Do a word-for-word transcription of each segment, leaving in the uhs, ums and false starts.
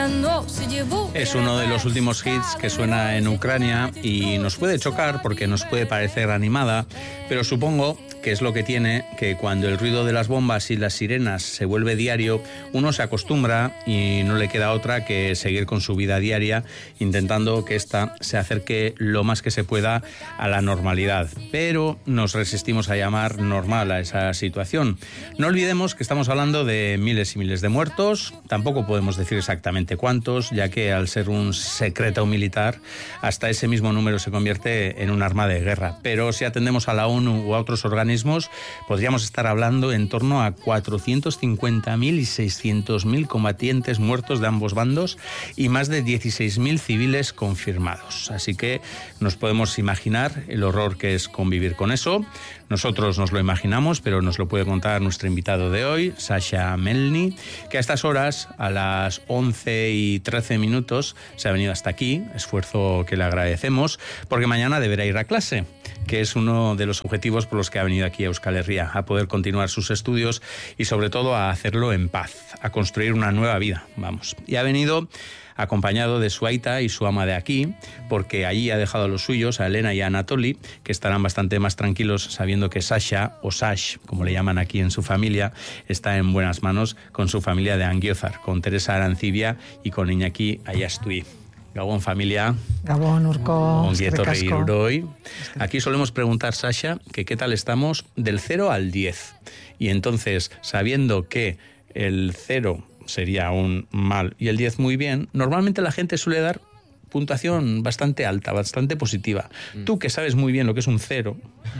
Es uno de los últimos hits que suena en Ucrania y nos puede chocar porque nos puede parecer animada, pero supongo que es lo que tiene que cuando el ruido de las bombas y las sirenas se vuelve diario, uno se acostumbra y no le queda otra que seguir con su vida diaria, intentando que ésta se acerque lo más que se pueda a la normalidad. Pero nos resistimos a llamar normal a esa situación. No olvidemos que estamos hablando de miles y miles de muertos, tampoco podemos decir exactamente cuántos, ya que al ser un secreto militar, hasta ese mismo número se convierte en un arma de guerra. Pero si atendemos a la ONU o a otros organismos, podríamos estar hablando en torno a cuatrocientos cincuenta mil y seiscientos mil combatientes muertos de ambos bandos y más de dieciséis mil civiles confirmados. Así que nos podemos imaginar el horror que es convivir con eso. Nosotros nos lo imaginamos, pero nos lo puede contar nuestro invitado de hoy, Sasha Melny, que a estas horas, a las once y trece minutos, se ha venido hasta aquí, esfuerzo que le agradecemos, porque mañana deberá ir a clase, que es uno de los objetivos por los que ha venido aquí a Euskal Herria, a poder continuar sus estudios y sobre todo a hacerlo en paz, a construir una nueva vida, vamos. Y ha venido acompañado de su aita y su ama de aquí, porque allí ha dejado a los suyos, a Elena y a Anatoly, que estarán bastante más tranquilos sabiendo que Sasha, o Sash, como le llaman aquí en su familia, está en buenas manos con su familia de Angiozar, con Teresa Arancibia y con Iñaki Ayastui. Gabón, familia. Gabón, Urko. Ongieto reiruroi. Aquí solemos preguntar, Sasha, que qué tal estamos del cero al diez. Y entonces, sabiendo que el cero sería un mal y el diez muy bien, normalmente la gente suele dar puntuación bastante alta, bastante positiva. Mm. Tú, que sabes muy bien lo que es un cero,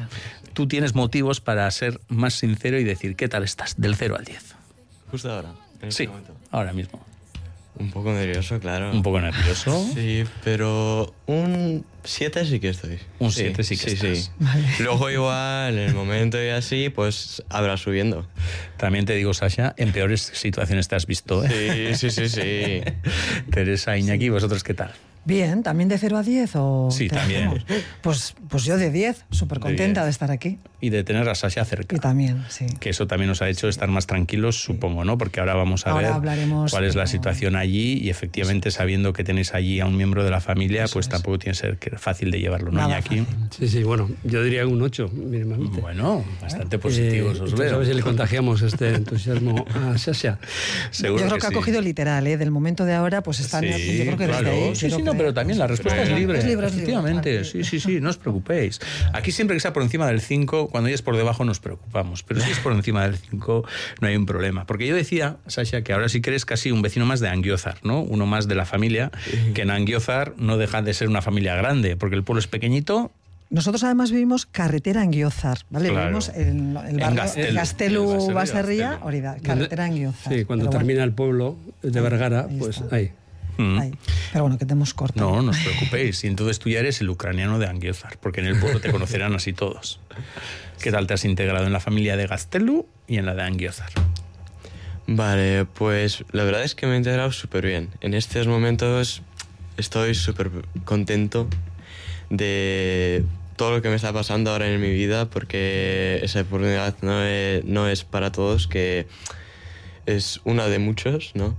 tú tienes motivos para ser más sincero y decir, ¿qué tal estás del cero al diez? Justo ahora, en este sí, momento. Ahora mismo. Un poco nervioso, claro. Un poco nervioso. Sí, pero un siete sí que estoy. Un siete sí, sí que sí, estás. Sí. Vale. Luego igual, en el momento y así, pues habrá subiendo. También te digo, Sasha, en peores situaciones te has visto, ¿eh? Sí, sí, sí, sí. Teresa, Iñaki, ¿vosotros qué tal? Bien, ¿también de cero a diez? O sí, también. Pues, pues yo de diez, súper contenta de, de estar aquí. Y de tener a Sasha cerca. Y también, sí. Que eso también nos ha hecho estar más tranquilos, supongo, ¿no? Porque ahora vamos a ahora ver cuál es la situación allí y efectivamente sabiendo que tenéis allí a un miembro de la familia, eso pues es. Tampoco tiene que ser fácil de llevarlo, ¿no? Aquí. Sí, sí, bueno, yo diría un ocho, mínimamente. Bueno, bastante positivos eh, os veo. A ver si le contagiamos este entusiasmo a Sasha. Seguro yo creo que, que sí. Ha cogido literal, ¿eh? Del momento de ahora, pues están, sí, yo creo que claro. desde ahí. Sí, sí, no, pero también la respuesta es libre. Es libre, es efectivamente, libre. sí, sí, sí, no os preocupéis. Aquí siempre que sea por encima del cinco, cuando ya es por debajo nos preocupamos, pero si es por encima del cinco no hay un problema. Porque yo decía, Sasha, que ahora sí que eres casi un vecino más de Angiozar, ¿no? Uno más de la familia, que en Angiozar no deja de ser una familia grande, porque el pueblo es pequeñito. Nosotros además vivimos carretera Angiozar, ¿vale? Claro. Vivimos en el barrio Gastelu, Gastelu Baserria, Orida, carretera Angiozar. Sí, cuando pero termina bueno. el pueblo de Vergara, ahí pues está. ahí. Ahí. Pero bueno, que te hemos cortado. No, no os preocupéis. Y entonces tú ya eres el ucraniano de Angiozar, porque en el pueblo te conocerán así todos. ¿Qué tal te has integrado en la familia de Gastelu y en la de Angiozar? Vale, pues la verdad es que me he integrado súper bien. En estos momentos estoy súper contento de todo lo que me está pasando ahora en mi vida, porque esa oportunidad no es, no es para todos, que es una de muchos, ¿no?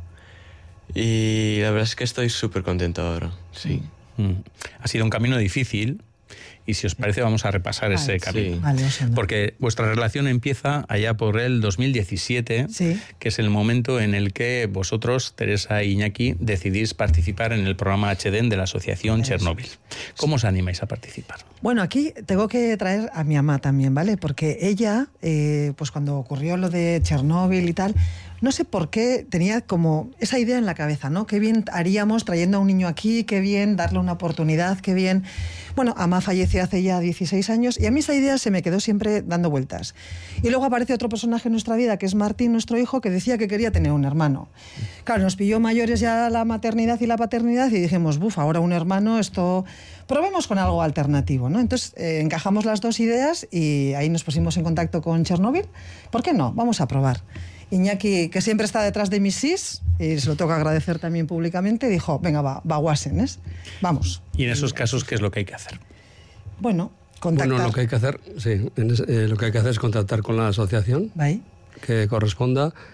Y la verdad es que estoy súper contento ahora, sí. Mm. Ha sido un camino difícil y si os parece vamos a repasar vale, ese camino. Sí. Vale, porque vuestra relación empieza allá por el dos mil diecisiete, sí. que es el momento en el que vosotros, Teresa e Iñaki, decidís participar en el programa H D E N de la Asociación Eso. Chernobyl. ¿Cómo os animáis a participar? Bueno, aquí tengo que traer a mi mamá también, ¿vale? Porque ella, eh, pues cuando ocurrió lo de Chernóbil y tal, no sé por qué tenía como esa idea en la cabeza, ¿no? Qué bien haríamos trayendo a un niño aquí, qué bien darle una oportunidad, qué bien. Bueno, Ama falleció hace ya dieciséis años y a mí esa idea se me quedó siempre dando vueltas. Y luego aparece otro personaje en nuestra vida, que es Martín, nuestro hijo, que decía que quería tener un hermano. Claro, nos pilló mayores ya la maternidad y la paternidad y dijimos, buf, ahora un hermano, esto... Probemos con algo alternativo, ¿no? Entonces eh, encajamos las dos ideas y ahí nos pusimos en contacto con Chernóbil. ¿Por qué no? Vamos a probar. Iñaki, que siempre está detrás de mis sís, y se lo tengo que agradecer también públicamente, dijo, venga, va, va guasen, ¿eh? Vamos. ¿Y en esos casos qué es lo que hay que hacer? Bueno, contactar. Bueno, lo que hay que hacer, sí, en ese, eh, lo que hay que hacer es contactar con la asociación ¿Ahí? que corresponda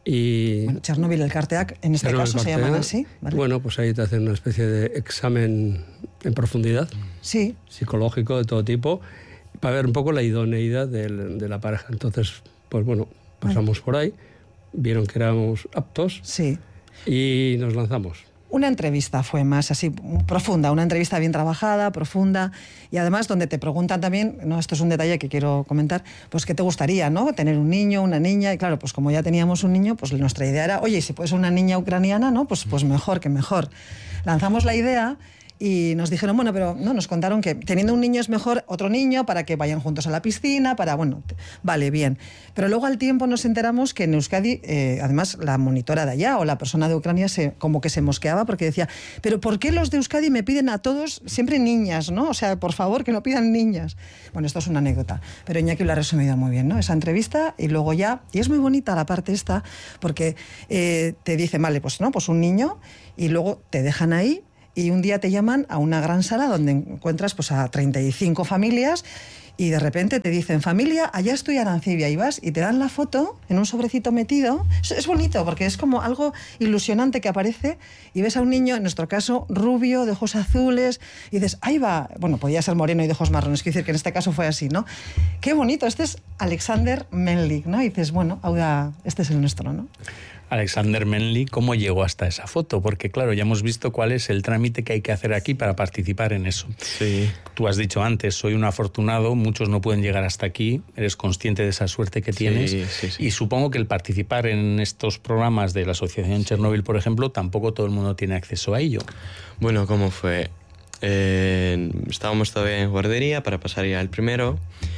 Y Bueno, Chernóbil, el Carteac, en este Chernobyl, caso se Carteac, llaman así, ¿vale? Bueno, pues ahí te hacen una especie de examen en profundidad, Sí, psicológico de todo tipo, para ver un poco la idoneidad del- de la pareja. Entonces, pues bueno, pasamos por ahí, vieron que éramos aptos sí. y nos lanzamos. Una entrevista fue más así profunda, una entrevista bien trabajada, profunda, y además donde te preguntan también, no, esto es un detalle que quiero comentar, pues qué te gustaría, ¿no? Tener un niño, una niña, y claro, pues como ya teníamos un niño, pues nuestra idea era, oye, si puedes una niña ucraniana, ¿no? Pues, pues mejor que mejor. Lanzamos la idea y nos dijeron, bueno, pero no, nos contaron que teniendo un niño es mejor otro niño para que vayan juntos a la piscina, para, bueno, t- vale, bien. Pero luego al tiempo nos enteramos que en Euskadi, eh, además la monitora de allá o la persona de Ucrania se, como que se mosqueaba porque decía, pero ¿por qué los de Euskadi me piden a todos siempre niñas, ¿no? O sea, por favor, que no pidan niñas. Bueno, esto es una anécdota, pero Iñaki lo ha resumido muy bien, ¿no? Esa entrevista y luego ya, y es muy bonita la parte esta, porque eh, te dicen, vale, pues no, pues un niño, y luego te dejan ahí, y un día te llaman a una gran sala donde encuentras pues, a treinta y cinco familias y de repente te dicen, familia, allá estoy Arancibia, y vas y te dan la foto en un sobrecito metido. Es, es bonito porque es como algo ilusionante que aparece y ves a un niño, en nuestro caso, rubio, de ojos azules, y dices, ahí va, bueno, podía ser moreno y de ojos marrones, quiero decir que en este caso fue así, ¿no? Qué bonito, este es Alexander Menlik, ¿no? Y dices, bueno, ahora este es el nuestro, ¿no? Alexander Menlik, ¿cómo llegó hasta esa foto? Porque claro, ya hemos visto cuál es el trámite que hay que hacer aquí para participar en eso. Sí. Tú has dicho antes, soy un afortunado, muchos no pueden llegar hasta aquí, eres consciente de esa suerte que tienes, Sí, sí, sí. y supongo que el participar en estos programas de la Asociación Chernóbil, por ejemplo, tampoco todo el mundo tiene acceso a ello. Bueno, ¿cómo fue? Eh, estábamos todavía en guardería para pasar ya al primero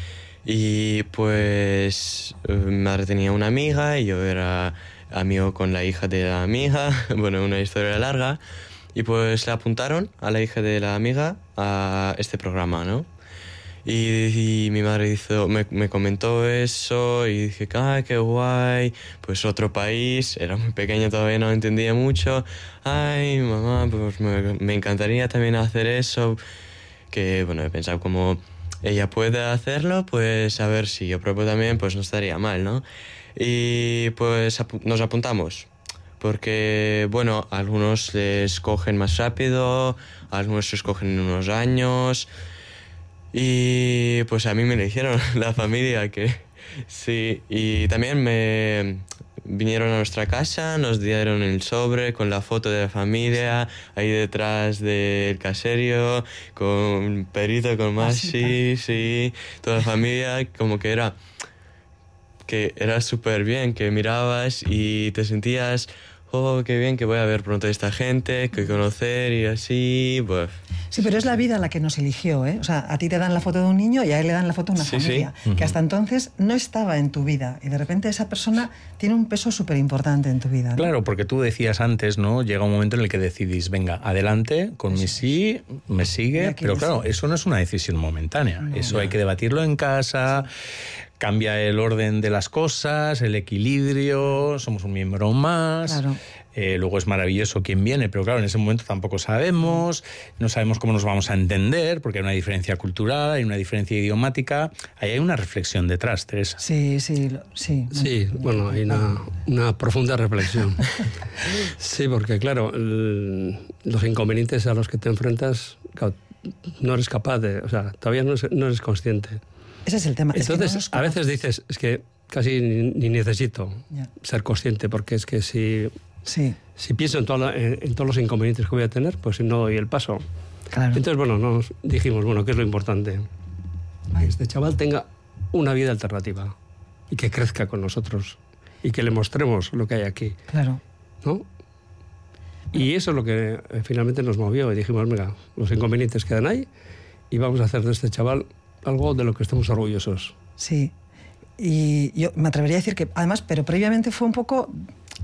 y pues eh, mi madre tenía una amiga y yo era amigo con la hija de la amiga, bueno, una historia larga, y pues le apuntaron a la hija de la amiga a este programa, ¿no? Y, y mi madre hizo, me, me comentó eso y dije, ¡ay, qué guay! Pues otro país, era muy pequeño, todavía no entendía mucho. ¡Ay, mamá, pues me, me encantaría también hacer eso! Que, bueno, he pensado como ella puede hacerlo, pues a ver si yo pruebo también, pues no estaría mal, ¿no? Y pues apu- nos apuntamos. Porque, bueno, a algunos les cogen más rápido, a algunos les cogen en unos años. Y pues a mí me eligieron la familia, que sí. Y también me vinieron a nuestra casa, nos dieron el sobre con la foto de la familia, ahí detrás del caserio, con Perito, con Masi, sí, toda la familia, como que era, que era súper bien, que mirabas y te sentías, oh, qué bien que voy a ver pronto a esta gente, que conocer y así, pues... Sí, pero es la vida la que nos eligió, ¿eh? O sea, a ti te dan la foto de un niño y a él le dan la foto de una Sí, familia, sí. que hasta entonces no estaba en tu vida. Y de repente esa persona tiene un peso súper importante en tu vida, ¿no? Claro, porque tú decías antes, ¿no? Llega un momento en el que decidís, venga, adelante, con mi sí, me sigue, aquí pero me claro, sigue. eso no es una decisión momentánea. No. Eso hay que debatirlo en casa, cambia el orden de las cosas, el equilibrio, somos un miembro más. Claro. Eh, luego es maravilloso quién viene, pero claro, en ese momento tampoco sabemos, no sabemos cómo nos vamos a entender, porque hay una diferencia cultural, hay una diferencia idiomática, ahí hay una reflexión detrás, Teresa. Sí, sí, lo- sí. Sí, bueno, hay una, una profunda reflexión. Sí, porque claro, el- los inconvenientes a los que te enfrentas, claro, no eres capaz de, o sea, todavía no eres, no eres consciente. Ese es el tema. Es que Entonces, no nos a veces dices, es que casi ni, ni necesito Ya. ser consciente, porque es que si, Sí, si pienso en, toda la- en, en todos los inconvenientes que voy a tener, pues no doy el paso. claro. Entonces, bueno, nos dijimos, bueno, ¿qué es lo importante? Que este chaval tenga una vida alternativa y que crezca con nosotros y que le mostremos lo que hay aquí, Claro. ¿no? Y eso es lo que eh, finalmente nos movió y dijimos, mira, los inconvenientes quedan ahí y vamos a hacer de este chaval algo de lo que estemos orgullosos. Sí. Y yo me atrevería a decir que, además, pero previamente fue un poco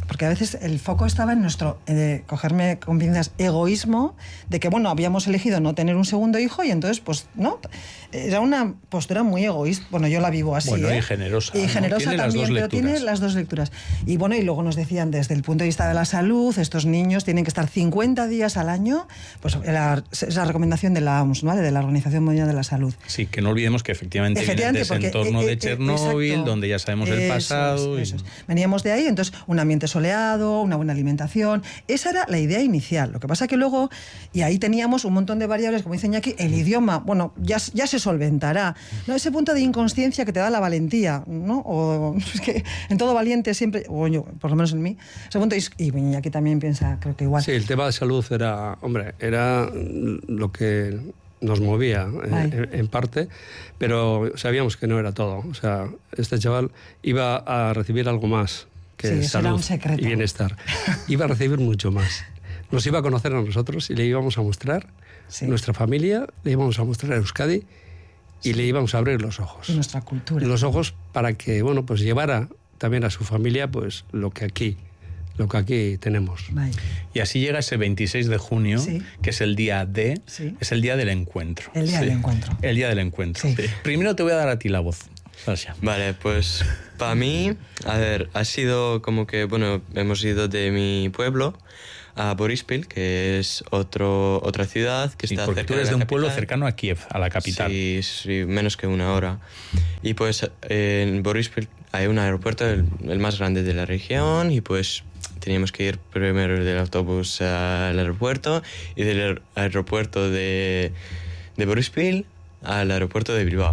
porque a veces el foco estaba en nuestro, eh, cogerme con pinzas, egoísmo, de que, bueno, habíamos elegido no tener un segundo hijo y entonces, pues, ¿no? Era una postura muy egoísta. Bueno, yo la vivo así, Bueno, ¿eh? y generosa. Y generosa ¿no? Tiene también, las dos pero lecturas. tiene las dos lecturas. Y bueno, y luego nos decían, desde el punto de vista de la salud, estos niños tienen que estar cincuenta días al año, pues la, es la recomendación de la O M S, ¿vale? De la Organización Mundial de la Salud. Sí, que no olvidemos que efectivamente, Efectivamente, viene de ese porque, entorno eh, de eh, Chernóbil, exacto. donde ya sabemos el Eso pasado. es, y- eso es. Veníamos de ahí, entonces un ambiente soleado, una buena alimentación. Esa era la idea inicial. Lo que pasa que luego, y ahí teníamos un montón de variables, como dice Iñaki, el idioma, bueno, ya, ya se solventará. ¿No? Ese punto de inconsciencia que te da la valentía, ¿no? O es que en todo valiente siempre, o yo, por lo menos en mí, ese punto, y, y Iñaki también piensa, creo que igual. Sí, el tema de salud era, hombre, era lo que nos movía eh, en, en parte, pero sabíamos que no era todo. O sea, este chaval iba a recibir algo más que Sí, eso era salud un secreto. y bienestar. Iba a recibir mucho más. Nos iba a conocer a nosotros y le íbamos a mostrar Sí. nuestra familia, le íbamos a mostrar a Euskadi y le íbamos a abrir los ojos. Y nuestra cultura. Los ojos para que, bueno, pues llevara también a su familia pues lo que aquí, lo que aquí tenemos. Vale. Y así llega ese veintiséis de junio, Sí. que es el día de, Sí. es el día del encuentro. El día Sí. del encuentro. El día del encuentro. Sí. Primero te voy a dar a ti la voz, Sasha. Vale, pues para mí, a ver, ha sido como que, bueno, hemos ido de mi pueblo a Borispil, que es otro, otra ciudad que Sí, está porque cerca tú eres de de la un pueblo capital. cercano a Kiev, a la capital. Sí, sí, menos que una hora. Y pues en Borispil hay un aeropuerto, el, el más grande de la región, y pues teníamos que ir primero del autobús al aeropuerto y del aer- aeropuerto de, de Borispil al aeropuerto de Bilbao.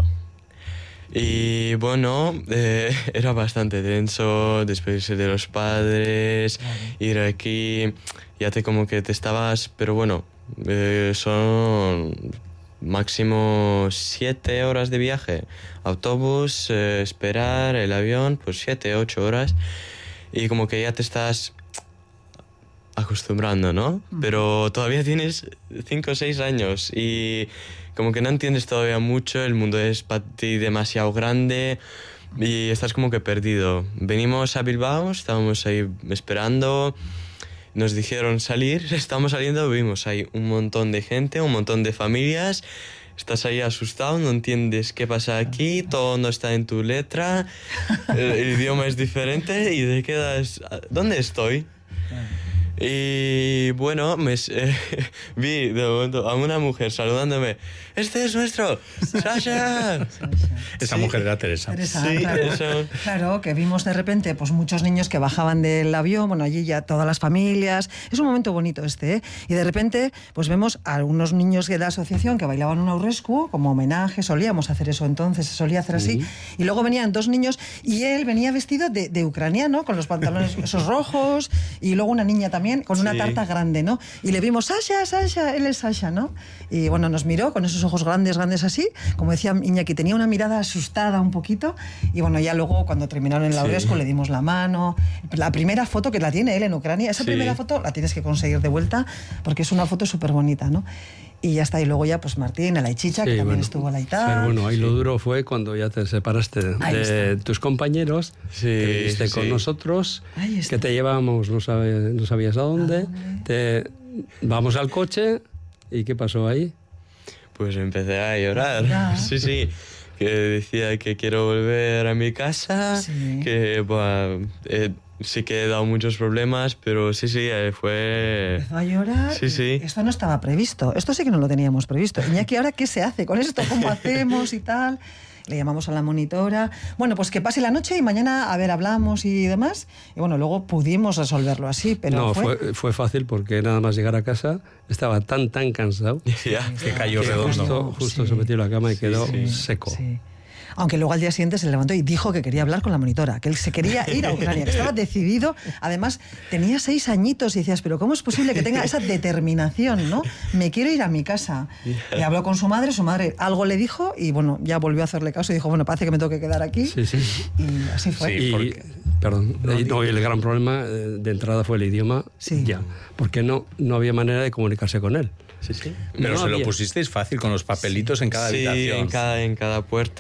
Y bueno, eh, era bastante denso despedirse de los padres, ir aquí, ya te como que te estabas, pero bueno, eh, son máximo siete horas de viaje, autobús, eh, esperar el avión, pues siete, ocho horas, y como que ya te estás acostumbrando, ¿no? Pero todavía tienes cinco o seis años y como que no entiendes todavía mucho, el mundo es para ti demasiado grande y estás como que perdido. Venimos a Bilbao, estábamos ahí esperando, nos dijeron salir, estamos saliendo, vimos ahí un montón de gente, un montón de familias, estás ahí asustado, no entiendes qué pasa aquí, todo no está en tu letra, el, el idioma es diferente y te quedas, ¿dónde estoy? Y bueno, me, eh, vi de momento a una mujer saludándome. ¡Este es nuestro! ¡Sasha! Esa Sí. mujer era Teresa. Teresa, Sí, claro. eso. Claro, que vimos de repente pues muchos niños que bajaban del avión, bueno, allí ya todas las familias. Es un momento bonito este, ¿eh? Y de repente pues vemos a unos niños de la asociación que bailaban un aurrescu como homenaje, solíamos hacer eso entonces, se solía hacer así. Y luego venían dos niños y él venía vestido de, de ucraniano, con los pantalones esos rojos, y luego una niña también con una Sí. tarta grande, ¿no? Y le vimos, Sasha, Sasha, él es Sasha, ¿no? Y bueno, nos miró con esos ojos grandes, grandes así, como decía Iñaki, tenía una mirada asustada un poquito, y bueno, ya luego cuando terminaron el lauresco le dimos la mano. La primera foto que la tiene él en Ucrania, esa Sí. primera foto la tienes que conseguir de vuelta, porque es una foto súper bonita, ¿no? Y ya está, y luego ya pues Martín, la Chicha, que Sí, también bueno. estuvo la Ita. Pero bueno, ahí lo duro fue cuando ya te separaste de, Ahí de está. tus compañeros, Sí, te viniste sí, con sí. nosotros, Ahí está. que te llevábamos, no, sabe- no sabías a dónde, dónde? te vamos al coche, ¿y qué pasó ahí? Pues empecé a llorar. llorar. Sí, sí. Que decía que quiero volver a mi casa, Sí. que buah, eh, sí que he dado muchos problemas, pero sí, sí, eh, fue... Empezó a llorar. Sí, sí. Esto no estaba previsto. Esto sí que no lo teníamos previsto. Iñaki, ¿ahora qué se hace con esto? ¿Cómo hacemos y tal? Le llamamos a la monitora. Bueno, pues que pase la noche y mañana, a ver, hablamos y demás. Y bueno, luego pudimos resolverlo así, pero no, fue... fue... fue fácil porque nada más llegar a casa estaba tan, tan cansado Ya. Que cayó que redondo. justo, justo Sí. se metió en la cama y quedó sí. seco. Sí. Aunque luego al día siguiente se levantó y dijo que quería hablar con la monitora, que él se quería ir a Ucrania, que estaba decidido. Además, tenía seis añitos y decías, pero ¿cómo es posible que tenga esa determinación, no? Me quiero ir a mi casa. Y habló con su madre, su madre algo le dijo y bueno, ya volvió a hacerle caso y dijo, bueno, parece que me tengo que quedar aquí. Sí, sí. Y así fue. Sí. Y, porque- perdón, No, y, di- no, y el gran problema eh, de entrada fue el idioma, Sí. ya, porque no, no había manera de comunicarse con él. Sí, sí. Pero No se lo había. pusisteis fácil con los papelitos en cada Sí, habitación. en cada, en cada puerta de la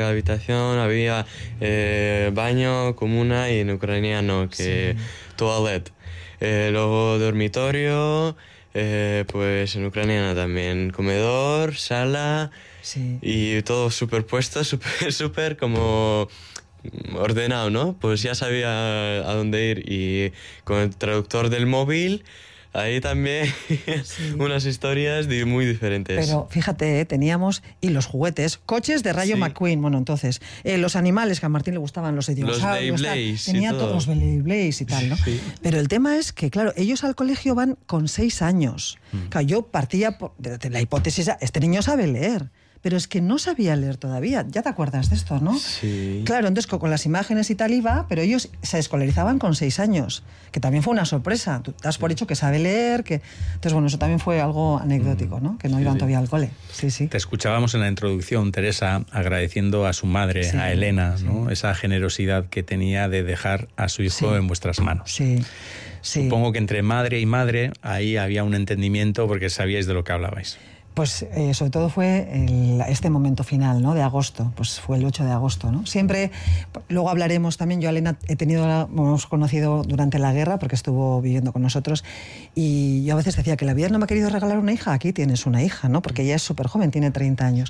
la habitación, había eh, baño, comuna y en ucraniano, que sí. Toilet. Eh, luego dormitorio, eh, pues en ucraniano también comedor, sala, sí. Y todo superpuesto, súper, súper como ordenado, ¿no? Pues ya sabía a dónde ir y con el traductor del móvil... Ahí también sí. Unas historias muy diferentes. Pero fíjate, ¿eh? Teníamos, y los juguetes, coches de Rayo sí. McQueen, bueno, entonces, eh, los animales que a Martín le gustaban, los dinosaurios, los Beyblades, tenía todo. todos los Beyblades y tal, ¿no? Sí. Pero el tema es que, claro, ellos al colegio van con seis años. Mm. Claro, yo partía por, de, de la hipótesis, este niño sabe leer. Pero es que no sabía leer todavía. Ya te acuerdas de esto, ¿no? Sí. Claro, entonces con las imágenes y tal iba, pero ellos se escolarizaban con seis años, que también fue una sorpresa. Tú das por hecho que sabe leer, que... Entonces, bueno, eso también fue algo anecdótico, ¿no? Que no iban sí. todavía al cole. Sí, sí. Te escuchábamos en la introducción, Teresa, agradeciendo a su madre, sí. a Elena, ¿no? Sí. Esa generosidad que tenía de dejar a su hijo sí. en vuestras manos. Sí. Sí. Supongo que entre madre y madre ahí había un entendimiento porque sabíais de lo que hablabais. Pues eh, sobre todo fue el, este momento final, ¿no? De agosto, pues fue el ocho de agosto, ¿no? Siempre, luego hablaremos también, yo a Elena he tenido, la, hemos conocido durante la guerra porque estuvo viviendo con nosotros y yo a veces decía que la vida no me ha querido regalar una hija, aquí tienes una hija, ¿no? Porque ella es súper joven, tiene treinta años.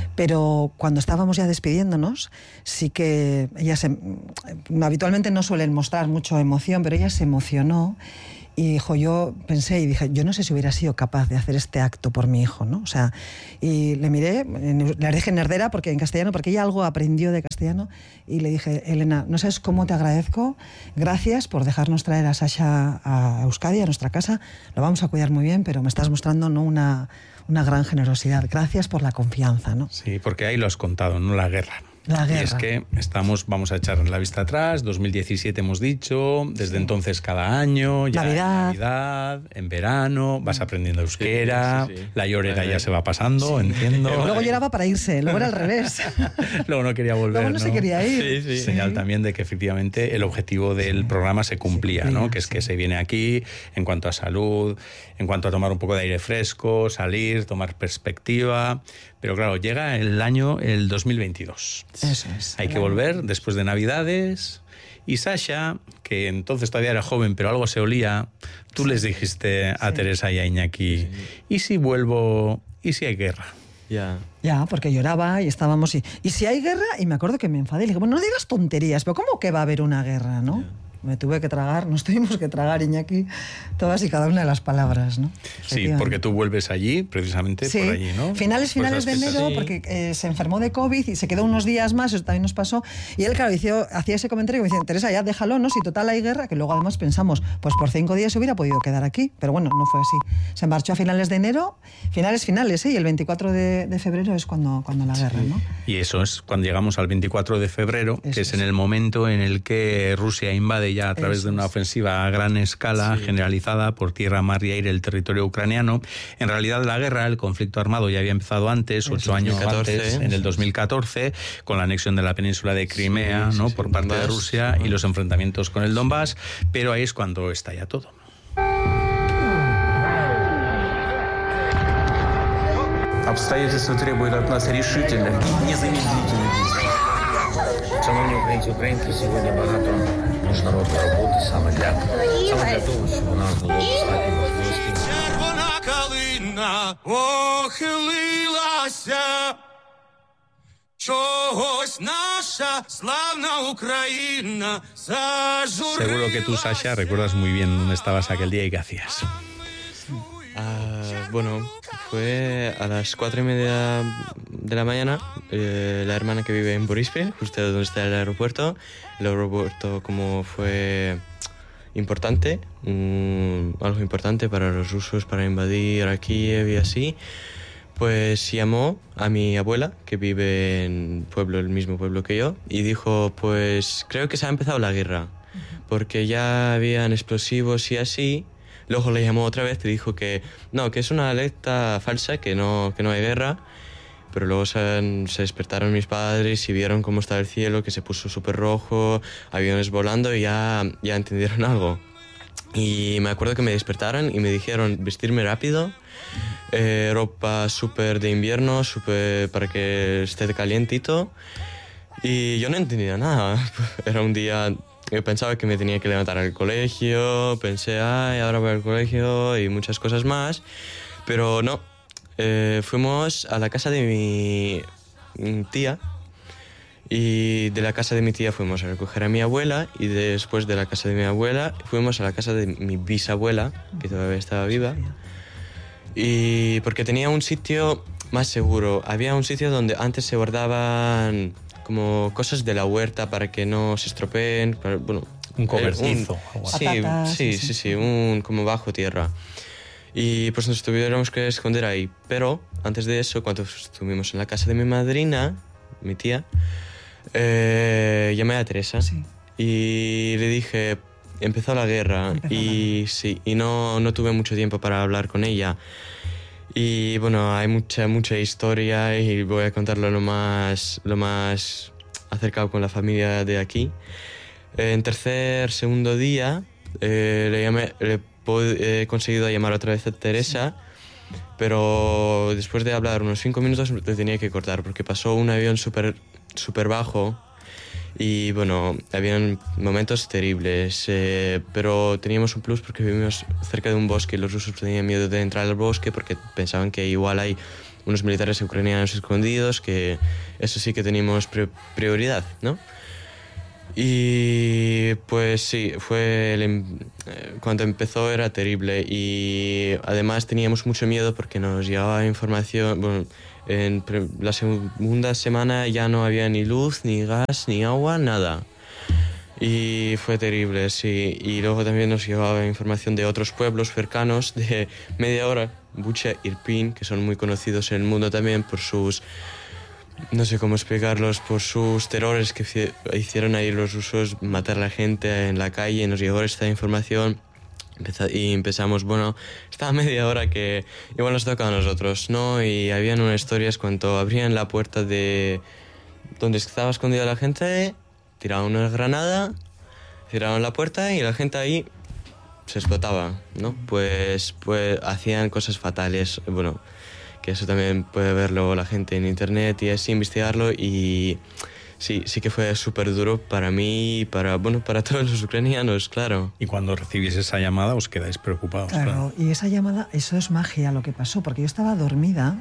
Pero cuando estábamos ya despidiéndonos, sí que ella se, habitualmente no suelen mostrar mucho emoción, pero ella se emocionó. Y dijo, yo pensé y dije, yo no sé si hubiera sido capaz de hacer este acto por mi hijo, ¿no? O sea, y le miré, le dije nerdera porque en castellano, porque ella algo aprendió de castellano, y le dije, Elena, no sabes cómo te agradezco, gracias por dejarnos traer a Sasha a Euskadi, a nuestra casa, lo vamos a cuidar muy bien, pero me estás mostrando, ¿no?, una, una gran generosidad, gracias por la confianza, ¿no? Sí, porque ahí lo has contado, ¿no?, la guerra. La guerra. Y es que estamos, vamos a echar la vista atrás, dos mil diecisiete hemos dicho, desde sí. entonces cada año, ya Navidad. en Navidad, en verano, vas aprendiendo euskera, sí, sí, sí. la llorera ya se va pasando, sí. entiendo. Luego lloraba para irse, luego era al revés. Luego no quería volver, Luego no, ¿no? se quería ir. Sí, sí. Señal también de que efectivamente el objetivo del sí. programa se cumplía, sí, ¿no? Que es sí. que se viene aquí en cuanto a salud, en cuanto a tomar un poco de aire fresco, salir, tomar perspectiva. Pero claro, llega el año, el dos mil veintidós. Eso es. Hay que volver después de Navidades. Y Sasha, que entonces todavía era joven, pero algo se olía, tú sí. les dijiste a sí. Teresa y a Iñaki, sí. ¿y si vuelvo? ¿Y si hay guerra? Ya. Ya, porque lloraba y estábamos... Y, ¿y si hay guerra? Y me acuerdo que me enfadé. Le dije, bueno, no digas tonterías, pero ¿cómo que va a haber una guerra, no? Yeah. Me tuve que tragar, nos tuvimos que tragar, Iñaki, todas y cada una de las palabras, ¿no? Sí, porque tú vuelves allí, precisamente sí. por allí, ¿no? Finales, finales de enero, sí. porque eh, se enfermó de COVID y se quedó unos días más, eso también nos pasó. Y él, claro, hizo, hacía ese comentario que me decía, Teresa, ya déjalo, ¿no? Si total hay guerra, que luego además pensamos, pues por cinco días se hubiera podido quedar aquí. Pero bueno, no fue así. Se marchó a finales de enero, finales, finales, ¿eh? Y el veinticuatro de, de febrero es cuando, cuando la guerra, ¿no? Y eso es cuando llegamos al veinticuatro de febrero, eso que es, es en el momento en el que Rusia invade ya a través eso de una ofensiva a gran escala, sí. generalizada por tierra, mar y aire el territorio ucraniano. En realidad la guerra, el conflicto armado ya había empezado antes, ocho años antes, en el dos mil catorce, con la anexión de la península de Crimea, sí, ¿no? sí, por sí, parte Donbass, de Rusia sí. y los enfrentamientos con el Donbass, pero ahí es cuando estalla todo. Обстоятельства требуют от нас решительных и незамедлительных действий. Шановні українці, українки, сьогодні багато міжнародної роботи саме для, саме для того, щоб у нас було достатньо можливостей. Червона калина похилилася, чогось наша славна Україна зажурилася. Seguro que tú, Sasha, recuerdas muy bien dónde estabas aquel día y qué hacías. Uh, bueno, fue a las cuatro y media de la mañana. Eh, la hermana que vive en Boryspil, justo donde está el aeropuerto. El aeropuerto como fue importante, um, algo importante para los rusos para invadir a Kiev y así. Pues llamó a mi abuela, que vive en pueblo, el mismo pueblo que yo, y dijo, pues creo que se ha empezado la guerra, porque ya habían explosivos y así. Luego le llamó otra vez y dijo que no, que es una alerta falsa, que no, que no hay guerra. Pero luego se, se despertaron mis padres y vieron cómo estaba el cielo, que se puso súper rojo, aviones volando y ya, ya entendieron algo. Y me acuerdo que me despertaron y me dijeron vestirme rápido, eh, ropa súper de invierno, súper para que esté calientito. Y yo no entendía nada. Era un día... Yo pensaba que me tenía que levantar al colegio, pensé, ay, ahora voy al colegio y muchas cosas más, pero no. Eh, fuimos a la casa de mi tía y de la casa de mi tía fuimos a recoger a mi abuela y después de la casa de mi abuela fuimos a la casa de mi bisabuela, que todavía estaba viva, y porque tenía un sitio más seguro. Había un sitio donde antes se guardaban como cosas de la huerta para que no se estropeen, para, bueno, un cobertizo. Un, algo sí, Patatas, sí, sí, sí, sí, un como bajo tierra. Y pues nos tuvimos que esconder ahí. Pero antes de eso, cuando estuvimos en la casa de mi madrina, mi tía, eh, llamé a Teresa Sí. y le dije, empezó la guerra Empezó y la guerra. sí, y no, no tuve mucho tiempo para hablar con ella. Y bueno, hay mucha, mucha historia y voy a contarlo lo más, lo más acercado con la familia de aquí. En tercer, segundo día, eh, le llamé, le he conseguido llamar otra vez a Teresa, sí. Pero después de hablar unos cinco minutos le tenía que cortar porque pasó un avión súper súper bajo y bueno, habían momentos terribles, eh, pero teníamos un plus porque vivimos cerca de un bosque y los rusos tenían miedo de entrar al bosque porque pensaban que igual hay unos militares ucranianos escondidos, que eso sí que teníamos pre- prioridad, ¿no? Y pues sí, fue el, cuando empezó era terrible y además teníamos mucho miedo porque nos llegaba información, bueno, en la segunda semana ya no había ni luz, ni gas, ni agua, nada. Y fue terrible, sí. Y luego también nos llegaba información de otros pueblos cercanos de media hora, Bucha, Irpin, que son muy conocidos en el mundo también por sus... No sé cómo explicarlos, por sus terrores que hicieron ahí los rusos, matar a la gente en la calle. Nos llegó esta información y empezamos, bueno, estaba media hora que igual nos toca a nosotros, ¿no? Y habían unas historias cuando abrían la puerta de donde estaba escondida la gente, tiraban una granada, cerraban la puerta y la gente ahí se explotaba, ¿no? Pues, pues hacían cosas fatales, bueno... que eso también puede verlo la gente en internet y así investigarlo y sí, sí que fue súper duro para mí y para, bueno, para todos los ucranianos, claro. Y cuando recibís esa llamada os quedáis preocupados. Claro, claro. Y esa llamada, eso es magia lo que pasó, porque yo estaba dormida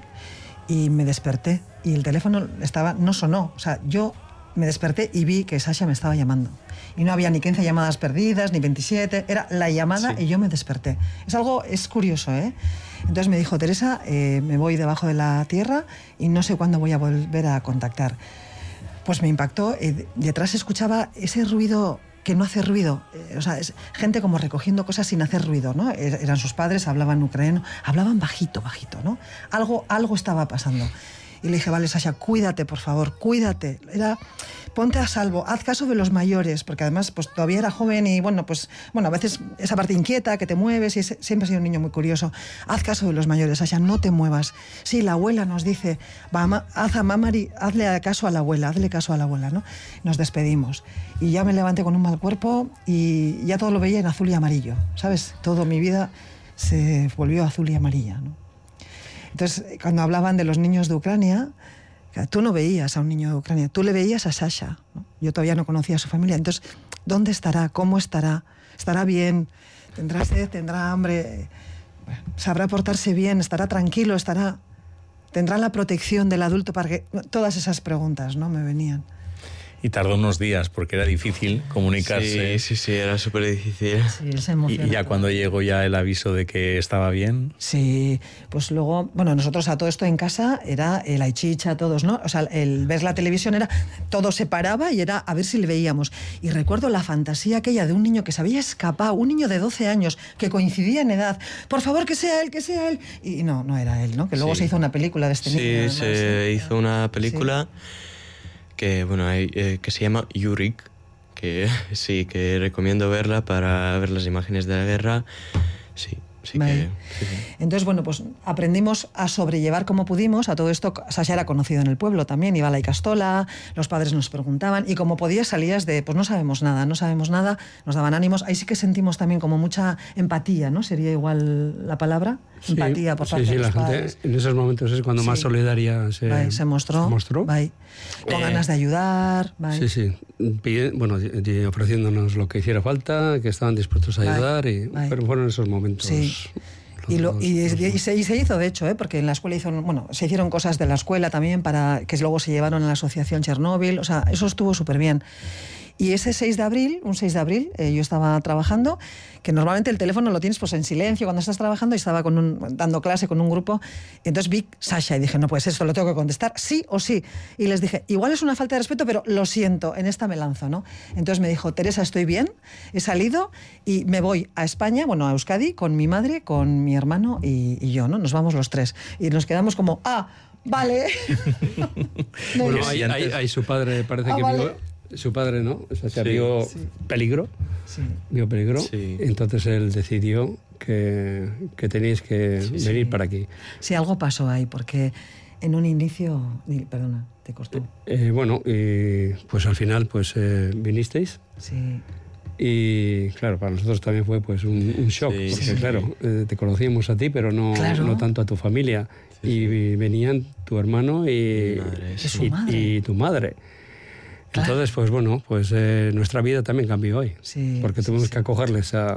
y me desperté y el teléfono estaba, no sonó, o sea, yo me desperté y vi que Sasha me estaba llamando. Y no había ni quince llamadas perdidas, ni veintisiete, era la llamada sí. Y yo me desperté. Es algo, es curioso, ¿eh? Entonces me dijo, Teresa, eh, me voy debajo de la tierra y no sé cuándo voy a volver a contactar. Pues me impactó, eh, detrás se escuchaba ese ruido que no hace ruido, eh, o sea, es gente como recogiendo cosas sin hacer ruido, ¿no? Er, eran sus padres, hablaban ucraniano, hablaban bajito, bajito, ¿no? Algo, algo estaba pasando. Y le dije, vale, Sasha, cuídate, por favor, cuídate. Era, ponte a salvo, haz caso de los mayores, porque además pues, todavía era joven y, bueno, pues, bueno, a veces esa parte inquieta, que te mueves, y es, siempre he sido un niño muy curioso. Haz caso de los mayores, Sasha, no te muevas. Sí, la abuela nos dice, va, haz a Mamari, hazle caso a la abuela, hazle caso a la abuela, ¿no? Nos despedimos. Y ya me levanté con un mal cuerpo y ya todo lo veía en azul y amarillo, ¿sabes? Toda mi vida se volvió azul y amarilla, ¿no? Entonces, cuando hablaban de los niños de Ucrania, tú no veías a un niño de Ucrania, tú le veías a Sasha, ¿no? Yo todavía no conocía a su familia. Entonces, ¿dónde estará? ¿Cómo estará? ¿Estará bien? ¿Tendrá sed? ¿Tendrá hambre? Bueno, ¿sabrá portarse bien? ¿Estará tranquilo? ¿Estará... ¿Tendrá la protección del adulto para que...? Todas esas preguntas, ¿no? Me venían. Y tardó unos días porque era difícil comunicarse. Sí, sí, sí, era súper difícil. Sí, él se emociona. Y ya todo. Cuando llegó ya el aviso de que estaba bien. Sí, pues luego, bueno, nosotros a todo esto en casa era el aichicha, todos, ¿no? O sea, el ver la televisión era, todo se paraba y era a ver si le veíamos. Y recuerdo la fantasía aquella de un niño que se había escapado, un niño de doce años, que coincidía en edad. Por favor, que sea él, que sea él. Y no, no era él, ¿no? Que luego sí. se hizo una película de este sí, niño. Sí, se ¿no? hizo una película... Sí. que bueno hay, eh, que se llama Yurik, que sí, que recomiendo verla para ver las imágenes de la guerra. Sí, sí vale. que... Sí, sí. Entonces, bueno, pues aprendimos a sobrellevar como pudimos. A todo esto, Sasha era conocido en el pueblo también, iba a la Icastola, los padres nos preguntaban, y como podías salías de, pues no sabemos nada, no sabemos nada, nos daban ánimos. Ahí sí que sentimos también como mucha empatía, ¿no? Sería igual la palabra. Sí, empatía por sí, parte sí, de los la gente padres. en esos momentos es cuando Sí. más solidaria se, Vai, se mostró, se mostró. vai, con Eh, ganas de ayudar, vai. Sí, sí. Pide- bueno, y- y ofreciéndonos lo que hiciera falta, que estaban dispuestos a Vai, ayudar, y, vai. pero fueron esos momentos. Sí. Y, lo- y, y se, y se hizo, de hecho, ¿eh? Porque en la escuela hizo, bueno, se hicieron cosas de la escuela también para que luego se llevaron a la asociación Chernóbil, o sea, eso estuvo súper bien. Y ese seis de abril, un seis de abril, eh, yo estaba trabajando, que normalmente el teléfono lo tienes pues en silencio cuando estás trabajando, y estaba con un, dando clase con un grupo, y entonces vi Sasha y dije, no, pues esto lo tengo que contestar, sí o sí. Y les dije, igual es una falta de respeto, pero lo siento, en esta me lanzo, ¿no? Entonces me dijo, Teresa, estoy bien, he salido y me voy a España, bueno, a Euskadi, con mi madre, con mi hermano y, y yo, ¿no? Nos vamos los tres. Y nos quedamos como, ah, vale. Bueno, Sí, ahí, antes- ahí- ahí su padre parece Ah, que vale. vio, su padre, ¿no? O sea, se Sí. vio Sí. peligro, Sí. vio peligro, Sí. entonces él decidió que, que teníais que venir para aquí. Sí, algo pasó ahí, porque en un inicio... di- Perdona, te cortó. Eh, bueno, y pues al final pues eh, vinisteis. Sí. Y claro, para nosotros también fue pues un, un shock, Sí, porque sí. claro, eh, te conocíamos a ti, pero no, Claro. no tanto a tu familia. Y venían tu hermano y, Mi madre, Y su y- madre. y tu madre. Claro. Entonces, pues bueno, pues eh, nuestra vida también cambió hoy. Sí, porque sí, tuvimos sí. que acogerles a,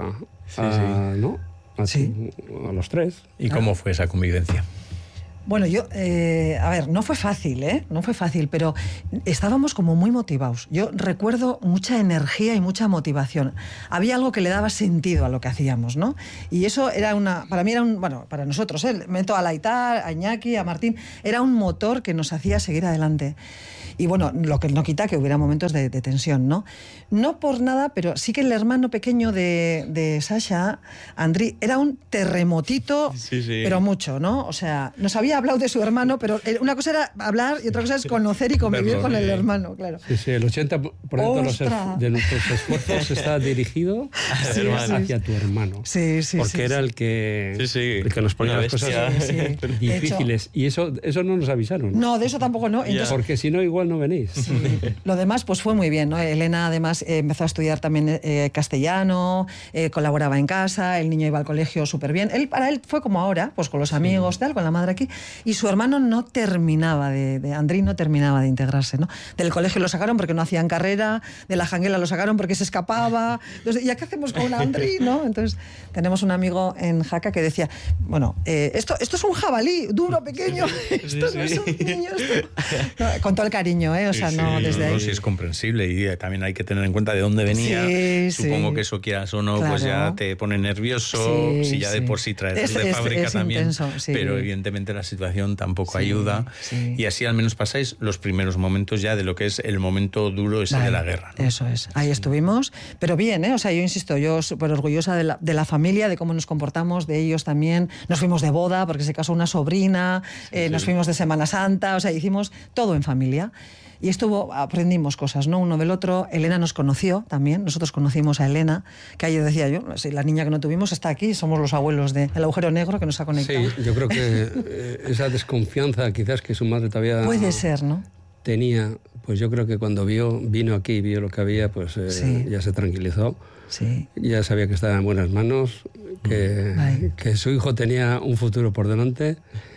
a, ¿no? a, Sí. tu- a los tres. ¿Y cómo fue esa convivencia? Bueno, yo, eh, a ver, no fue fácil, ¿eh? No fue fácil, pero estábamos como muy motivados. Yo recuerdo mucha energía y mucha motivación. Había algo que le daba sentido a lo que hacíamos, ¿no? Y eso era una, para mí era un, bueno, para nosotros, ¿eh? Meto a Laitar, a Iñaki, a Martín, era un motor que nos hacía seguir adelante. Y bueno, lo que no quita que hubiera momentos de, de tensión, ¿no? No por nada, pero sí que el hermano pequeño de, de Sasha, Andri, era un terremotito, Sí, sí. pero mucho, ¿no? O sea, nos había hablado de su hermano, pero una cosa era hablar y otra cosa es conocer y convivir Verlo, con el sí. hermano, claro. Sí, sí, el ochenta por ciento de, los ¡Ostras! esf- de nuestros esfuerzos está dirigido Sí, hacia, sí. hacia tu hermano. Sí, sí, Porque sí, era sí. el que, Sí, sí. el que nos ponía Una las cosas bestia. Sí, sí. difíciles. Y eso, eso no nos avisaron. No, de eso tampoco no. Entonces, Porque si no, igual no venís. lo demás pues fue muy bien, ¿no? Elena además eh, empezó a estudiar también eh, castellano, eh, colaboraba en casa, el niño iba al colegio súper bien. Él, para él fue como ahora, pues con los amigos, tal, con la madre aquí. Y su hermano no terminaba de, de Andri no terminaba de integrarse, ¿no? Del colegio lo sacaron porque no hacían carrera, de la janguela lo sacaron porque se escapaba. Entonces, ¿ya qué hacemos con Andri, no? Entonces, tenemos un amigo en Jaca que decía, bueno, eh, esto, esto es un jabalí, duro, pequeño, esto no es un niño, esto... No, con todo el cariño, ¿eh? O sea, Sí, no, sí, desde no, ahí. sí, es comprensible y eh, también hay que tener en cuenta de dónde venía. Sí, Supongo sí. que eso, quieras o no, pues Claro. ya te pone nervioso, Sí, si ya de sí. por sí traes Es- de es- fábrica es también, intenso, sí. pero evidentemente la situación tampoco Sí, ayuda sí. y así al menos pasáis los primeros momentos ya de lo que es el momento duro ese de Vale, la guerra, ¿no? Eso es, ahí estuvimos, pero bien, ¿eh? O sea, yo insisto, yo súper orgullosa de la, de la familia, de cómo nos comportamos, de ellos también. Nos fuimos de boda porque se casó una sobrina, eh, nos fuimos de Semana Santa, o sea, hicimos todo en familia. Y estuvo, aprendimos cosas, ¿no? Uno del otro. Elena nos conoció también, nosotros conocimos a Elena, que ayer decía yo, si la niña que no tuvimos está aquí, somos los abuelos del agujero negro que nos ha Sí, conectado. yo creo que eh, esa desconfianza quizás que su madre todavía Puede ser, ¿no? tenía, pues yo creo que cuando vio, vino aquí y vio lo que había, pues eh, Sí. ya se tranquilizó. Sí. Ya sabía que estaba en buenas manos, que, Ay. que su hijo tenía un futuro por delante.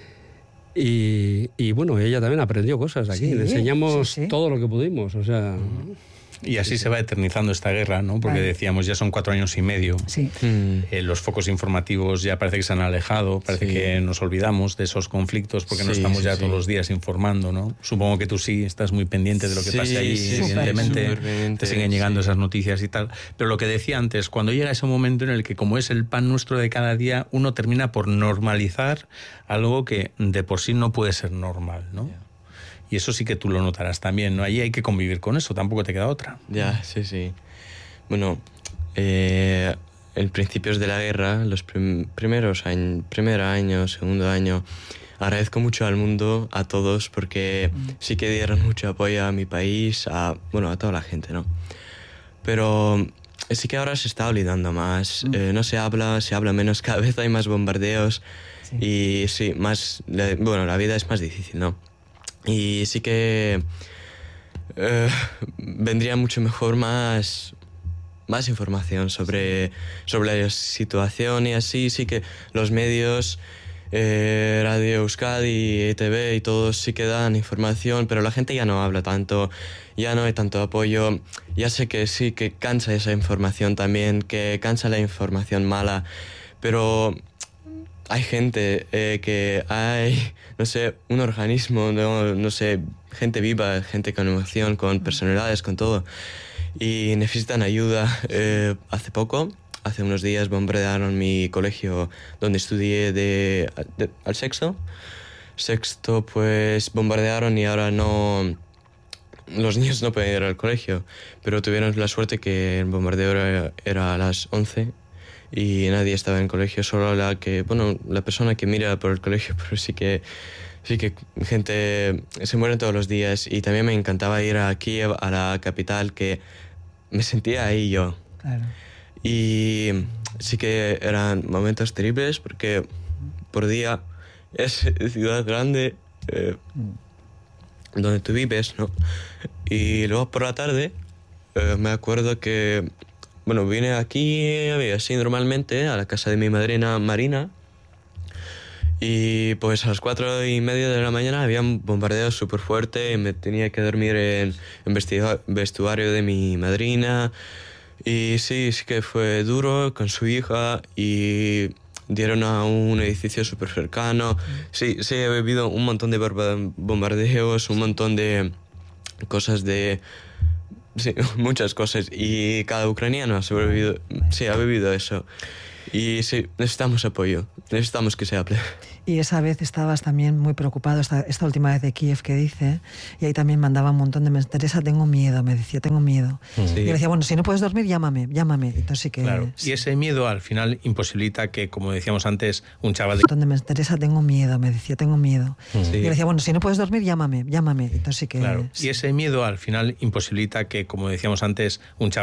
Y, y bueno, ella también aprendió cosas aquí. Sí, Le enseñamos sí, sí. todo lo que pudimos. O sea, Y así se va eternizando esta guerra, ¿no? Porque Vale. decíamos, ya son cuatro años y medio. Sí. Mm. Eh, los focos informativos ya parece que se han alejado, parece Sí. que nos olvidamos de esos conflictos porque no Sí, estamos sí, ya sí. todos los días informando, ¿no? Supongo que tú sí estás muy pendiente de lo que Sí, pasa ahí, sí, evidentemente. súper pendiente, Te siguen llegando sí. esas noticias y tal. Pero lo que decía antes, cuando llega ese momento en el que, como es el pan nuestro de cada día, uno termina por normalizar algo que de por sí no puede ser normal, ¿no? Y eso sí que tú lo notarás también, ¿no? Allí hay que convivir con eso, tampoco te queda otra. Ya, sí, sí. Bueno, eh, en principios de la guerra, los prim- primeros años, primer año, segundo año, agradezco mucho al mundo, a todos, porque sí que dieron mucho apoyo a mi país, a, bueno, a toda la gente, ¿no? Pero sí que ahora se está olvidando más, eh, no se habla, se habla menos, cada vez hay más bombardeos y sí, más, la- bueno, la vida es más difícil, ¿no? Y sí que eh, vendría mucho mejor más más información sobre, sobre la situación y así. Sí que los medios, eh, Radio Euskadi, E T V y todos sí que dan información, pero la gente ya no habla tanto, ya no hay tanto apoyo. Ya sé que sí que cansa esa información también, que cansa la información mala, pero hay gente eh, que hay, no sé, un organismo, no, no sé, gente viva, gente con emoción, con personalidades, con todo, y necesitan ayuda. Eh, hace poco, hace unos días, bombardearon mi colegio donde estudié de, de, al sexto. Sexto, pues bombardearon y ahora no... Los niños no pueden ir al colegio, pero tuvieron la suerte que el bombardeo era, era a las once y nadie estaba en el colegio, solo la que, bueno, la persona que mira por el colegio, pero sí que, sí que gente se muere todos los días. Y también me encantaba ir a Kiev, a la capital, que me sentía ahí yo. Claro. Y sí que eran momentos terribles porque por día es ciudad grande, eh, donde tú vives, ¿no? Y luego por la tarde eh, me acuerdo que, bueno, vine aquí así normalmente a la casa de mi madrina Marina, y pues a las cuatro y media de la mañana había un bombardeo súper fuerte y me tenía que dormir en el vestuario de mi madrina. Y sí, sí que fue duro con su hija y dieron a un edificio súper cercano. Sí, sí, he vivido un montón de bombardeos, un montón de cosas de... Sí, muchas cosas. Y cada ucraniano ha sobrevivido, sí, ha vivido eso. Y sí, necesitamos apoyo, necesitamos que se hable. Y esa vez estabas también muy preocupado, esta, esta última vez de Kiev que dice, y ahí también mandaba un montón de mensajes. Teresa, tengo miedo, me decía, tengo miedo. Sí. Y le decía, bueno, si no puedes dormir, llámame, llámame. Entonces sí que... Claro, y ese miedo al final imposibilita que, como decíamos antes, un chaval de... Donde me, Teresa, tengo miedo, me decía, tengo miedo. Sí. Y le decía, bueno, si no puedes dormir, llámame, llámame. Entonces sí que... Claro, y ese miedo al final imposibilita que, como decíamos antes, un chaval